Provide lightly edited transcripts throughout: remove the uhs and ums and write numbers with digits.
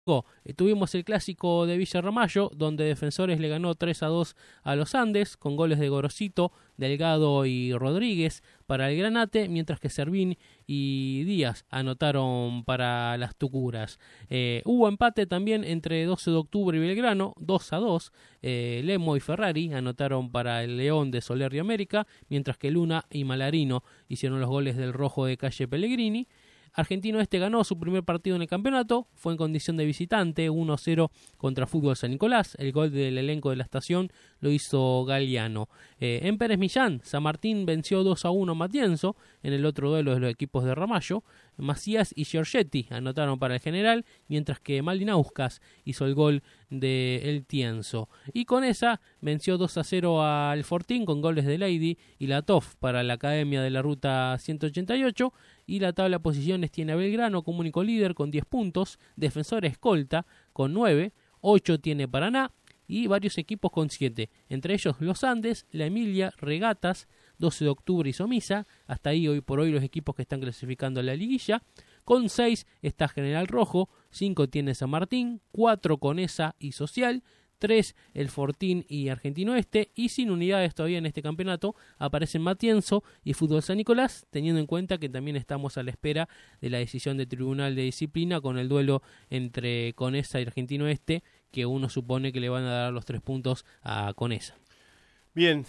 Tuvimos el clásico de Villa Ramallo, donde Defensores le ganó 3-2 a los Andes, con goles de Gorosito, Delgado y Rodríguez para el Granate, mientras que Servín y Díaz anotaron para las Tucuras. Hubo empate también entre 12 de octubre y Belgrano, 2-2. Lemo y Ferrari anotaron para el León de Soler y América, mientras que Luna y Malarino hicieron los goles del Rojo de Calle Pellegrini. Argentino Este ganó su primer partido en el campeonato, fue en condición de visitante, 1-0 contra Fútbol San Nicolás. El gol del elenco de la estación lo hizo Galeano. En Pérez Millán, San Martín venció 2-1 a Matienzo en el otro duelo de los equipos de Ramallo. Macías y Giorgetti anotaron para el General, mientras que Malinauskas hizo el gol de El Tienzo. Y con esa venció 2-0 al Fortín con goles de Lady y Latov para la Academia de la Ruta 188. Y la tabla de posiciones tiene a Belgrano como único líder con 10 puntos, Defensor escolta con 9, 8 tiene Paraná y varios equipos con 7, entre ellos Los Andes, La Emilia, Regatas, 12 de octubre y Somisa. Hasta ahí hoy por hoy los equipos que están clasificando a la liguilla. Con 6 está General Rojo, 5 tiene San Martín, 4 Conesa y Social, 3 el Fortín y Argentino Este, y sin unidades todavía en este campeonato aparecen Matienzo y Fútbol San Nicolás, teniendo en cuenta que también estamos a la espera de la decisión del Tribunal de Disciplina con el duelo entre Conesa y Argentino Este, que uno supone que le van a dar los 3 puntos a Conesa. Bien,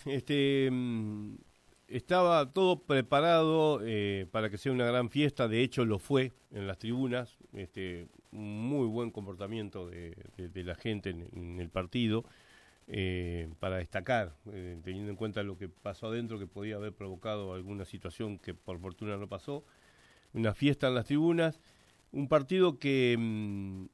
estaba todo preparado para que sea una gran fiesta, de hecho lo fue en las tribunas, un muy buen comportamiento de la gente en el partido, para destacar, teniendo en cuenta lo que pasó adentro, que podía haber provocado alguna situación que por fortuna no pasó. Una fiesta en las tribunas, un partido que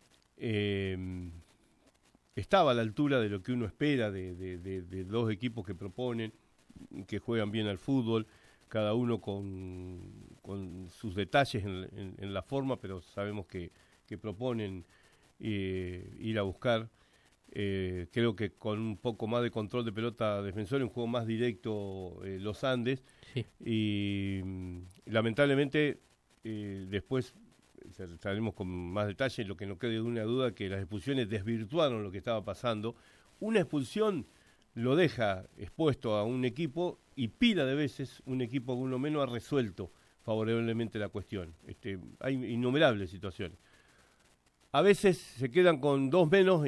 estaba a la altura de lo que uno espera de dos equipos que proponen, que juegan bien al fútbol, cada uno con sus detalles en la forma, pero sabemos que proponen ir a buscar. Creo que con un poco más de control de pelota Defensor, un juego más directo Los Andes, Sí. Y lamentablemente después estaremos con más detalle, lo que no quede una duda que las expulsiones desvirtuaron lo que estaba pasando. Una expulsión lo deja expuesto a un equipo y pila de veces un equipo que uno menos ha resuelto favorablemente la cuestión. Hay innumerables situaciones. A veces se quedan con 2 menos,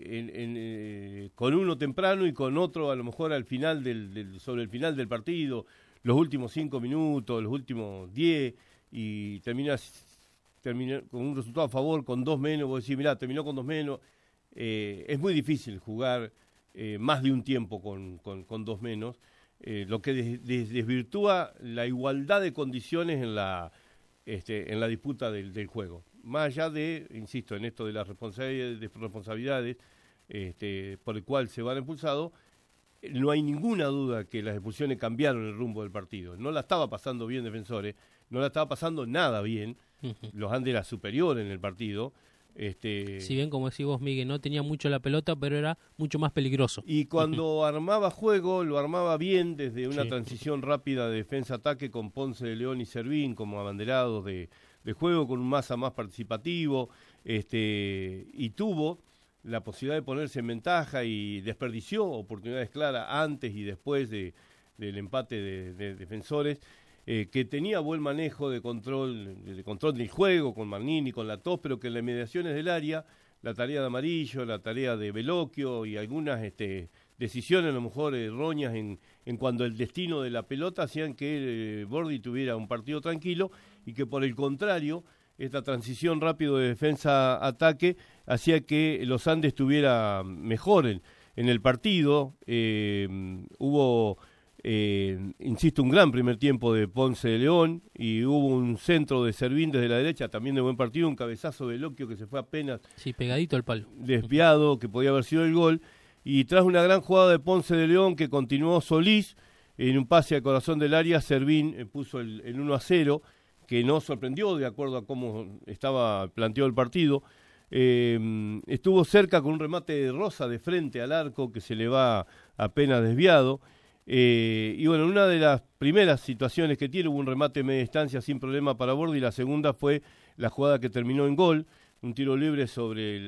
con uno temprano y con otro a lo mejor al final sobre el final del partido, los últimos 5 minutos, los últimos 10, y termina con un resultado a favor, con 2 menos. Vos decís, mirá, terminó con 2 menos. Es muy difícil jugar más de un tiempo con 2 menos, lo que desvirtúa la igualdad de condiciones en la disputa del juego. Más allá de, insisto, en esto de las responsabilidades por el cual se van expulsados, no hay ninguna duda que las expulsiones cambiaron el rumbo del partido. No la estaba pasando bien Defensores, no la estaba pasando nada bien. Los Andes era superior en el partido. Si bien, como decís vos, Miguel, no tenía mucho la pelota, pero era mucho más peligroso. Y cuando armaba juego, lo armaba bien desde una transición rápida de defensa-ataque con Ponce de León y Servín como abanderados de juego, con un Massa más participativo, y tuvo la posibilidad de ponerse en ventaja y desperdició oportunidades claras antes y después del empate de Defensores, que tenía buen manejo de control del juego con Magnini, con Latov, pero que en las mediaciones del área, la tarea de Amarillo, la tarea de Veloquio y algunas decisiones a lo mejor erróneas en cuanto al destino de la pelota hacían que Bordi tuviera un partido tranquilo, y que por el contrario esta transición rápido de defensa-ataque hacía que los Andes estuviera mejor en el partido. Hubo, insisto, un gran primer tiempo de Ponce de León, y hubo un centro de Servín desde la derecha, también de buen partido, un cabezazo de Veloquio que se fue apenas pegadito al palo, desviado, que podía haber sido el gol. Y tras una gran jugada de Ponce de León que continuó Solís, en un pase al corazón del área, Servín puso el 1-0, que no sorprendió de acuerdo a cómo estaba planteado el partido. Estuvo cerca con un remate de Rosa de frente al arco que se le va apenas desviado. Y bueno, una de las primeras situaciones que tiene, hubo un remate de media distancia sin problema para Bordi, y la segunda fue la jugada que terminó en gol, un tiro libre sobre